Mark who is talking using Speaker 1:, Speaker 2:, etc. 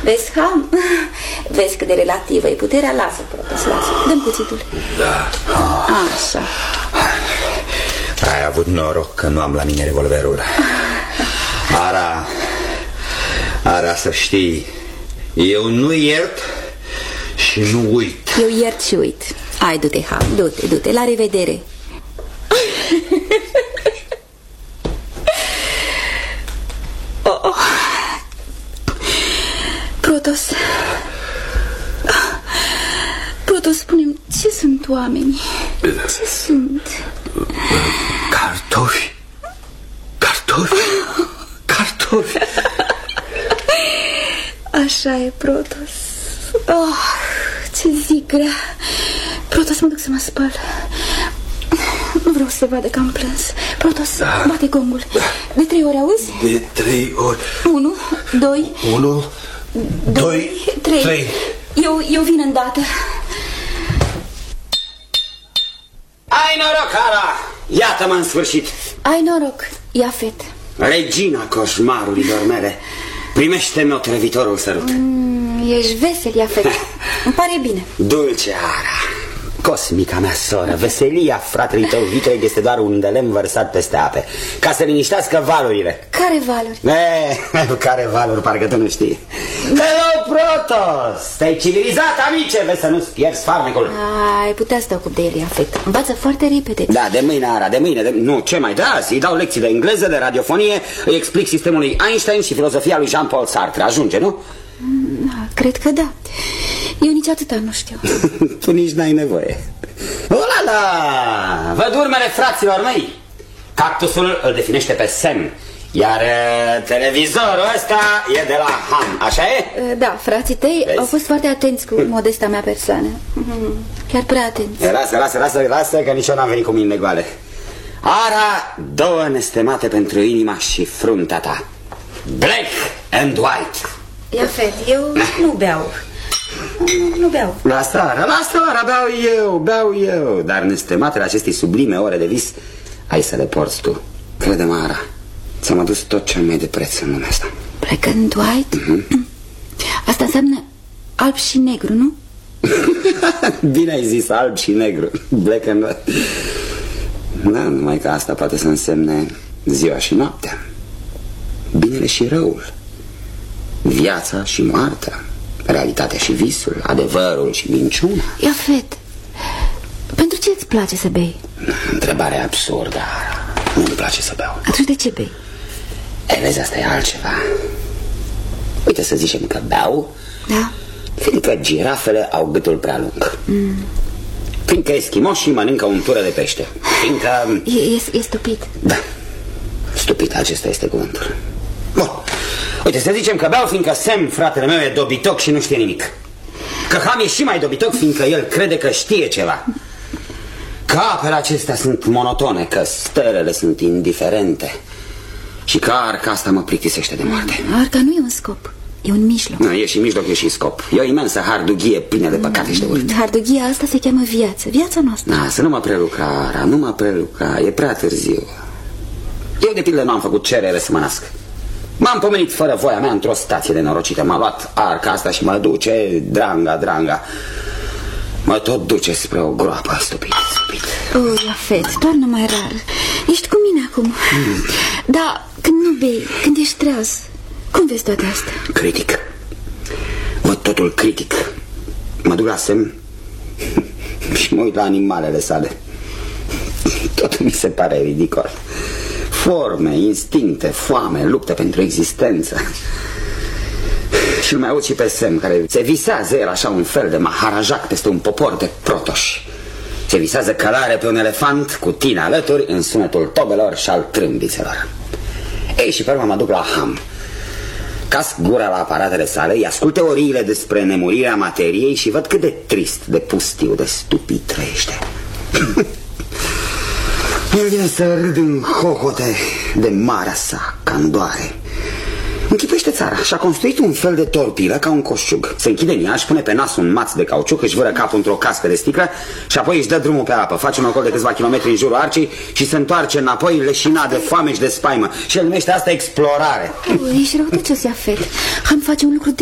Speaker 1: Vezi, Ham? Vezi cât de relativă e puterea? Lasă, Protos, lasă. Dă-mi cuțitul.
Speaker 2: Da.
Speaker 1: Așa.
Speaker 2: Ai avut noroc că nu am la mine revolverul. Ara, să știi, eu nu iert și nu uit.
Speaker 1: Eu iert și uit. Hai, du-te, Ham, du-te, la revedere. Protos, spune-mi, ce sunt oamenii? Ce sunt?
Speaker 2: Cartofi.
Speaker 1: Așa e, Protos. Ce zi grea. Protos, mă duc să mă spăl. Nu vreau să se vadă că am plâns. Protos, bate gongul. De 3 ori, auzi?
Speaker 2: De 3 ori.
Speaker 1: 1, 2
Speaker 2: 1, 2, 3.
Speaker 1: Eu vin îndată.
Speaker 3: Ai noroc, Ara! Iată-mă în sfârșit.
Speaker 1: Ai noroc, Iafet.
Speaker 3: Regina coșmarurilor mele, primește-mi otrăvitorul sărut.
Speaker 1: Ești vesel, Iafet. Îmi pare bine.
Speaker 3: Dulce Ara, cosmica mea soră, veselia fratelui tău vitreg este doar un de lemn vărsat peste ape, ca să liniștească valurile.
Speaker 1: Care valuri?
Speaker 3: Care valuri, parcă tu nu știi. Hello, Protos! Te-ai civilizat, amice, vezi să nu-ți pierzi farmecul.
Speaker 1: Ai putea să te ocup de el, Iafet. Învață foarte repede.
Speaker 3: Da, de mâine, Ara, de mâine. Nu, ce mai da? Îi dau lecții de engleză, de radiofonie, îi explic sistemul lui Einstein și filozofia lui Jean-Paul Sartre. Ajunge, nu?
Speaker 1: Cred că da. Eu nici atâta nu știu.
Speaker 3: Tu nici n-ai nevoie. Ulala! Văd urmele fraților mei. Cactusul îl definește pe semn, iar televizorul ăsta e de la Ham, așa e?
Speaker 1: Da, frații tăi au fost foarte atenți cu modesta mea persoană. Chiar prea atenți.
Speaker 3: Lasă, că nici eu n-am venit cu mâinile goale. Ara, 2 nestemate pentru inima și fruntea ta. Black and white.
Speaker 1: Iafet, eu nu beau. Nu beau.
Speaker 3: Lasă, Ara, beau eu. Dar nestematele acestei sublime ore de vis ai să le porți tu. Crede-mă, Ara, ți-am adus tot cel mai de preț în lumea asta.
Speaker 1: Black and white? Asta înseamnă alb și negru, nu?
Speaker 3: Bine ai zis, alb și negru. Black and white. Da, numai că asta poate să însemne ziua și noaptea, binele și răul, viața și moartea, realitatea și visul, adevărul și minciuna.
Speaker 1: Iafet, pentru ce îți place să bei?
Speaker 3: Întrebare absurdă, Ara. Nu-mi place să beau.
Speaker 1: Atunci de ce bei?
Speaker 3: Vezi, asta e altceva. Uite, să zicem că beau,
Speaker 1: da,
Speaker 3: fiindcă girafele au gâtul prea lung, fiindcă eschimoșii mănâncă untură de pește, fiindcă...
Speaker 1: E stupid.
Speaker 3: Da, stupid, acesta este cuvântul. Bun, uite, să zicem că beau fiindcă Sam, fratele meu, e dobitoc și nu știe nimic. Că Ham e și mai dobitoc fiindcă el crede că știe ceva. Că apele acestea sunt monotone, că stelele sunt indiferente și că arca asta mă plictisește de moarte.
Speaker 1: Arca nu e un scop, e un mijloc.
Speaker 3: Nu, e și mijloc, e și scop. E o imensă hardughie plină de păcate și de urât.
Speaker 1: Hardughia asta se cheamă viață, viața noastră.
Speaker 3: Da, să nu mă prelucra, Ara, nu mă prelucra, e prea târziu. Eu, de pildă, nu am făcut cerere să mă nasc. M-am pomenit fără voia mea într-o stație de norocită. M-a luat arca asta și mă duce, dranga. Mă tot duce spre o groapă, stupid.
Speaker 1: Iafet, toarnă mai rar. Ești cu mine acum. Da, când nu bei, când ești treaz, cum vezi toate astea?
Speaker 3: Critic. Văd totul critic. Mă duc la semn și mă uit la animalele sale. Totul mi se pare ridicol. Forme, instincte, foame, luptă pentru existență. Și îl mai aud și pe Sam, care se visează el așa un fel de maharajac peste un popor de protoși. Se visează călare pe un elefant cu tine alături în sunetul tobelor și al trâmbițelor. Ei, și pe urmă mă duc la Ham. Casc gura la aparatele sale, îi ascult teoriile despre nemurirea materiei și văd cât de trist, de pustiu, de stupid trăiește. El vine să râd în hohote de marea sa candoare. Închipuiește țara și a construit un fel de torpilă ca un coșciug. Se închide în ea, își pune pe nas un maț de cauciuc, își vâră capul într-o cască de sticlă și apoi își dă drumul pe apă. Face un ocol de câțiva kilometri în jurul arcii și se întoarce înapoi leșinat de foame și de spaimă. Și el numește asta explorare.
Speaker 1: Ești răutăcios, Iafet. Ham face un lucru